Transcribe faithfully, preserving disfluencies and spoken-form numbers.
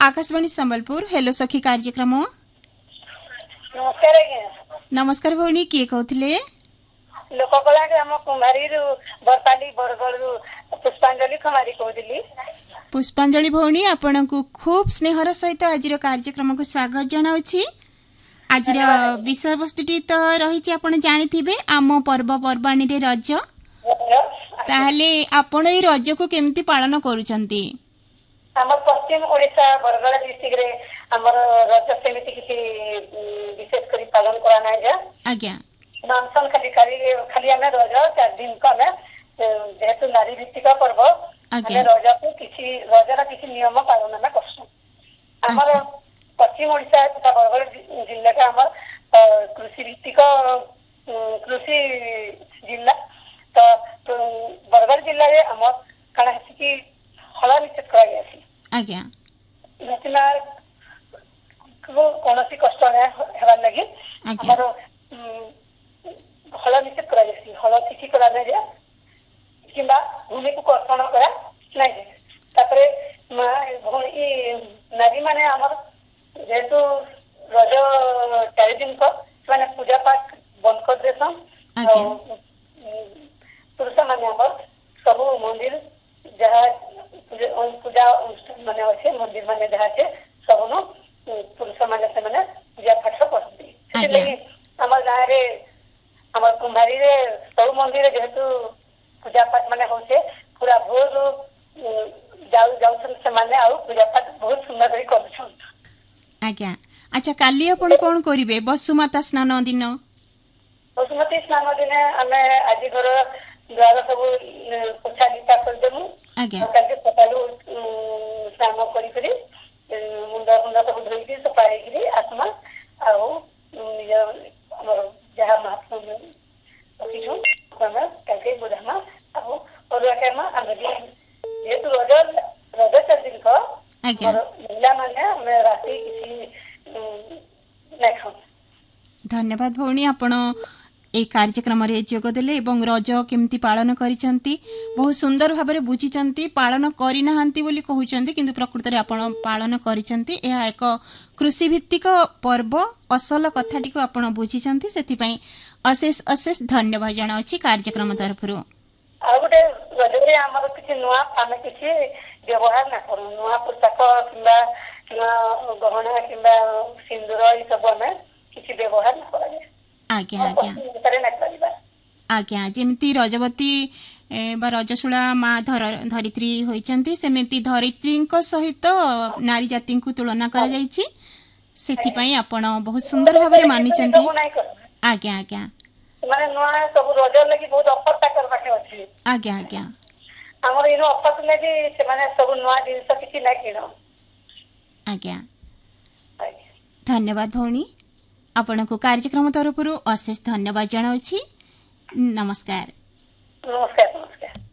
Akashvani Sambalpur hello सखी कार्यक्रम। नमस्कार आज्ञा। नमस्कार भौणी, किए कहथिले? लोककला ग्राम कुमारी रु बरपाली बरगड़ रु पुष्पांजलि कुमारी कहथिली। पुष्पांजलि भौणी, आपनकु खूब स्नेहर सहित आजिर कार्यक्रम को स्वागत जनाउछि। आजिर विषय वस्तुटी तो रहिछि आपण जानिथिबे, आम पर्व पर्वाणी रे रज। ताहले आपण ए रज को केमती पालन करूछंती? हमर पश्चिम ओडिशा बरगड़ डिस्ट्रिक्ट रे हमर रज समिति किछि विशेष करी पालन करा नै जा। आज्ञा नामसन खाली खाली खाली हमें रज चार दिन का हमें जेहेतु नारी भित्तिक पर्व हमें रज को किछि रजर किछि नियम पालन में करसु। हमर पश्चिम ओडिशा तथा बरगड़ जिल्ला का हमर कृषि भित्तिक कृषि जिल्ला तो बरगड़ जिल्ला रे हमर काना कि हल निश्चित करा गया। आज्ञा नथिना को कोनोसी कष्ट नै हेबार लागि हमर हल निश्चित करा गया। हल किछि करा नै जे किंबा भूमि को कर्षण करा नै जे तापरे ई नारी माने हमर जेतु रज चार दिन को माने पूजा पाठ बंद कर देसन। पुरुष माने हमर सब मंदिर जहाँ पूजा अनुष्ठान माने अच्छे मंदिर माने जहाँ से सब नो पुरुष माने से माने पूजा पाठ करती। सेलगी हमर गाँव रे हमर कुमारी रे सब मंदिर जेहेतु पूजा पाठ माने होचे पूरा भोर जाउ जाउछन से माने आ पूजा पाठ बहुत सुंदर करी करछन। आज्ञा अच्छा, काली आपण कोन करिवे? बसुमाता स्नान दिन बसुमती स्नान दिन हमें आज घर द्वार सब पोछा लिपा कर देमु। आज्ञा काके सकालू स्नान करी करी मुंडा मुंडा सब धोई के सफा हेकरी आत्मा आउ हमर जहा महात्मा पकिछु हमरा काके बुधामा आउ और केमा हम जेतु रज रज चार दिन को आज्ञा महिला माने हम राति किसी देखो। धन्यवाद भौणी, आपण ए कार्यक्रम रे जोग देले एवं रज केमती पालन करिसंती बहुत सुंदर भाबरे बुझिसंती। पालन करि नहांती बोली कहउचंती किंतु प्रकृति रे आपण पालन करिसंती। एहा एक कृषि भित्तिक पर्व असल कथाटी को आपण बुझिसंती, सेति पई अशेष अशेष धन्यवाद जणाउची कार्यक्रम तरफरु। आ गुटे रज रे हमर किछि नुवा आमे किछि व्यवहार ना करू। नुवा पोशाक किंबा किंबा गहना किंबा सिंदूर ई सब हमें किछि व्यवहार ना करू। आज्ञा आज्ञा आज्ञा जेमती रजवती बा रजशूला माँ धरित्री होइचंती सेमेती धरित्रीଙ୍କ सहित नारी जाति को तुलना करा जायछि। सेति पई आपण बहुत सुंदर भाबरे मानिचंती। आज्ञा आज्ञा माने नुआ सब रज लागि बहुत ऑफर ता कर बाटे अछि। आज्ञा आज्ञा हमर इनो ऑफर लागि से माने सब नुआ जिंस किछि ना किनो। आज्ञा धन्यवाद भौणी, आपण को कार्यक्रम तरफरु अशेष धन्यवाद जणाउछि। नमस्कार। नमस्कार नमस्कार।